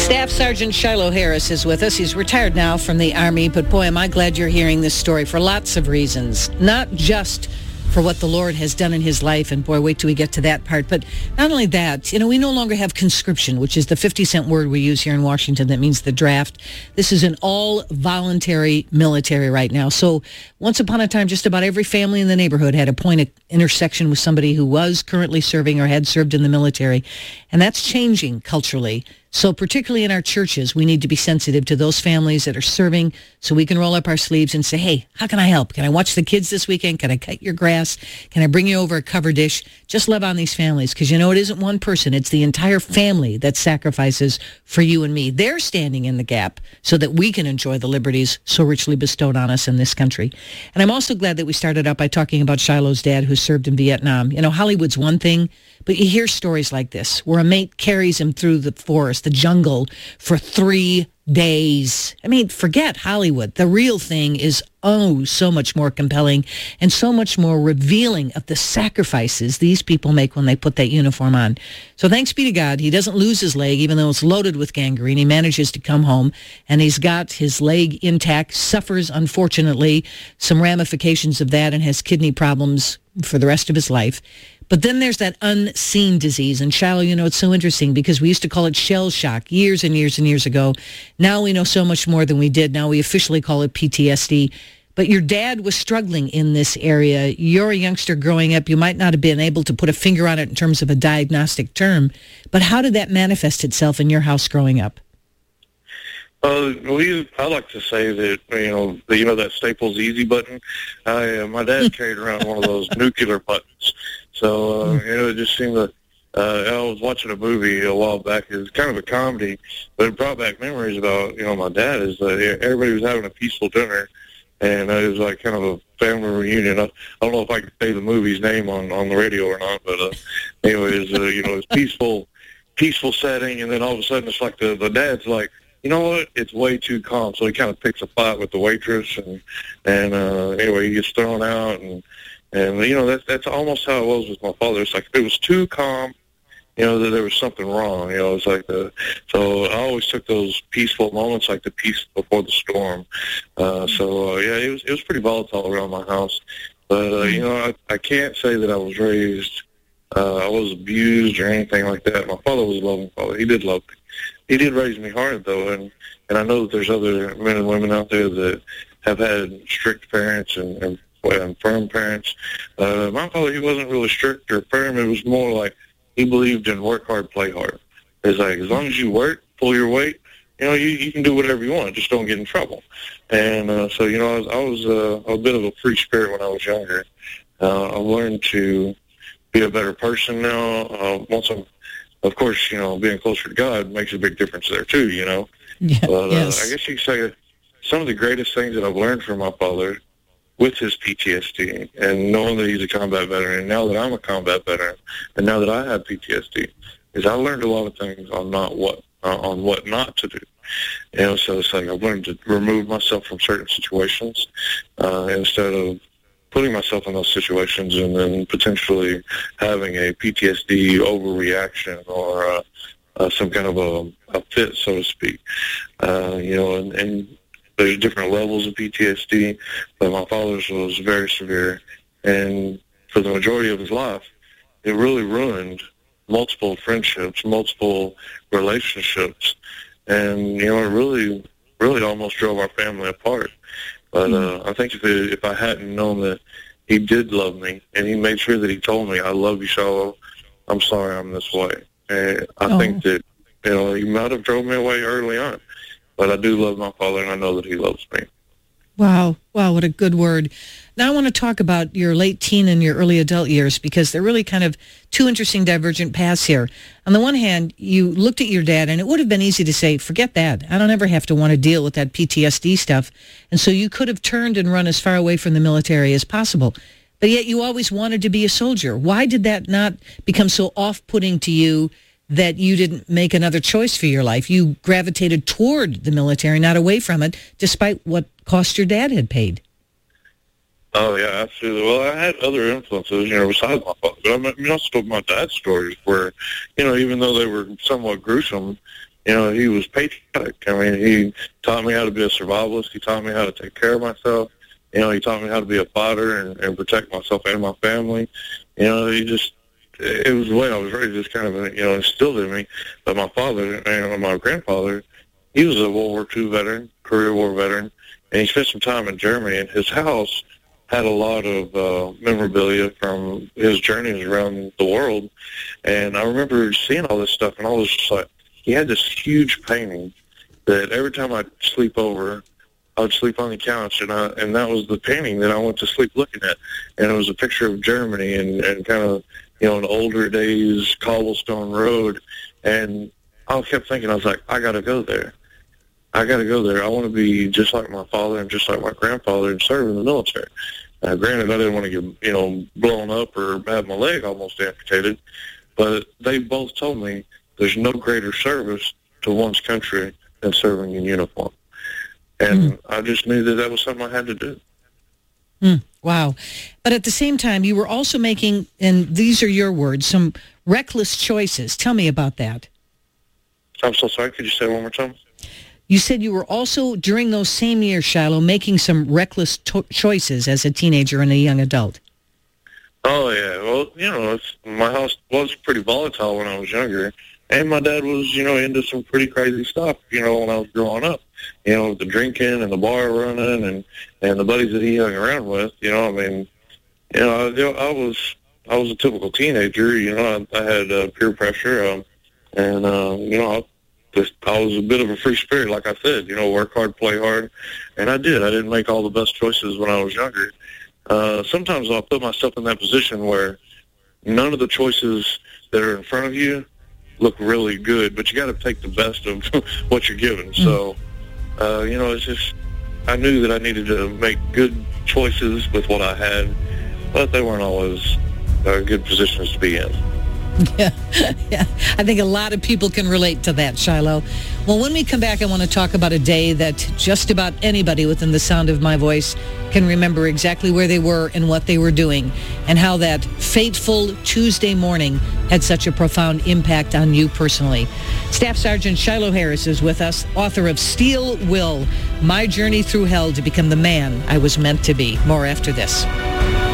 Staff Sergeant Shiloh Harris is with us. He's retired now from the Army, but boy, am I glad you're hearing this story for lots of reasons. Not just for what the Lord has done in his life, and boy, wait till we get to that part. But not only that, we no longer have conscription, which is the 50-cent word we use here in Washington that means the draft. This is an all-voluntary military right now. So once upon a time, just about every family in the neighborhood had a point of intersection with somebody who was currently serving or had served in the military. And that's changing culturally. So particularly in our churches, we need to be sensitive to those families that are serving so we can roll up our sleeves and say, hey, how can I help? Can I watch the kids this weekend? Can I cut your grass? Can I bring you over a cover dish? Just love on these families because, it isn't one person. It's the entire family that sacrifices for you and me. They're standing in the gap so that we can enjoy the liberties so richly bestowed on us in this country. And I'm also glad that we started out by talking about Shiloh's dad who served in Vietnam. Hollywood's one thing, but you hear stories like this where a mate carries him through the forest, the jungle, for 3 days. Forget Hollywood. The real thing is, so much more compelling and so much more revealing of the sacrifices these people make when they put that uniform on. So thanks be to God, he doesn't lose his leg, even though it's loaded with gangrene. He manages to come home, and he's got his leg intact, suffers, unfortunately, some ramifications of that and has kidney problems for the rest of his life. But then there's that unseen disease. And Shiloh, it's so interesting because we used to call it shell shock years and years and years ago. Now we know so much more than we did. Now we officially call it PTSD. But your dad was struggling in this area. You're a youngster growing up. You might not have been able to put a finger on it in terms of a diagnostic term. But how did that manifest itself in your house growing up? I like to say that, that Staples Easy button. My dad carried around one of those nuclear buttons. So, it just seemed that I was watching a movie a while back. It was kind of a comedy, but it brought back memories about, my dad. Is that everybody was having a peaceful dinner, and it was like kind of a family reunion. I don't know if I could say the movie's name on the radio or not, but anyways, it's peaceful setting, and then all of a sudden it's like the dad's like, you know what? It's way too calm. So he kind of picks a fight with the waitress, and anyway, he gets thrown out, and that's almost how it was with my father. It's like if it was too calm, that there was something wrong. It's like so I always took those peaceful moments like the peace before the storm. It was pretty volatile around my house, but I can't say that I was raised, I was abused or anything like that. My father was a loving father. He did love me. He did raise me hard, though, and I know that there's other men and women out there that have had strict parents and firm parents. My father, he wasn't really strict or firm. It was more like he believed in work hard, play hard. It's like, as long as you work, pull your weight, you can do whatever you want. Just don't get in trouble. And I was a bit of a free spirit when I was younger. I learned to be a better person now. Of course, being closer to God makes a big difference there, too, Yeah, but yes. I guess you could say some of the greatest things that I've learned from my father with his PTSD and knowing that he's a combat veteran, and now that I'm a combat veteran, and now that I have PTSD, is I learned a lot of things on what not to do. So it's like I've learned to remove myself from certain situations instead of putting myself in those situations and then potentially having a PTSD overreaction or some kind of a fit, so to speak. And there's different levels of PTSD, but my father's was very severe. And for the majority of his life, it really ruined multiple friendships, multiple relationships. And, it really, really almost drove our family apart. But I think if I hadn't known that he did love me, and he made sure that he told me, I love you, Shiloh, I'm sorry I'm this way. And I think that, he might have drove me away early on. But I do love my father, and I know that he loves me. Wow, what a good word. Now I want to talk about your late teen and your early adult years, because they're really kind of two interesting divergent paths here. On the one hand, you looked at your dad, and it would have been easy to say, forget that. I don't ever have to want to deal with that PTSD stuff. And so you could have turned and run as far away from the military as possible. But yet you always wanted to be a soldier. Why did that not become so off-putting to you that you didn't make another choice for your life? You gravitated toward the military, not away from it, despite what cost your dad had paid. Oh, yeah, absolutely. Well, I had other influences, besides my father. But I also told my dad's stories where, even though they were somewhat gruesome, he was patriotic. I mean, he taught me how to be a survivalist. He taught me how to take care of myself. He taught me how to be a fighter and protect myself and my family. It was the way I was raised, just kind of, instilled in me. But my father and my grandfather, he was a World War II veteran, career war veteran, and he spent some time in Germany, and his house had a lot of memorabilia from his journeys around the world. And I remember seeing all this stuff, and I was just like, he had this huge painting that every time I'd sleep over, I would sleep on the couch, and that was the painting that I went to sleep looking at. And it was a picture of Germany and kind of, an older days cobblestone road. And I kept thinking, I was like, I got to go there. I got to go there. I want to be just like my father and just like my grandfather and serve in the military. Granted, I didn't want to get, blown up or have my leg almost amputated, but they both told me there's no greater service to one's country than serving in uniform. And I just knew that was something I had to do. Wow. But at the same time, you were also making, and these are your words, some reckless choices. Tell me about that. I'm so sorry. Could you say it one more time? You said you were also, during those same years, Shiloh, making some reckless choices as a teenager and a young adult. Oh, yeah. Well, my house was pretty volatile when I was younger. And my dad was, into some pretty crazy stuff, when I was growing up. The drinking and the bar running and the buddies that he hung around with, I was a typical teenager, I had peer pressure, I was a bit of a free spirit, like I said, work hard, play hard, and I did. I didn't make all the best choices when I was younger. Sometimes I'll put myself in that position where none of the choices that are in front of you look really good, but you got to take the best of what you're given. So, it's just, I knew that I needed to make good choices with what I had, but they weren't always good positions to be in. Yeah. I think a lot of people can relate to that, Shiloh. Well, when we come back, I want to talk about a day that just about anybody within the sound of my voice can remember exactly where they were and what they were doing, and how that fateful Tuesday morning had such a profound impact on you personally. Staff Sergeant Shiloh Harris is with us, author of Steel Will, My Journey Through Hell to Become the Man I Was Meant to Be. More after this.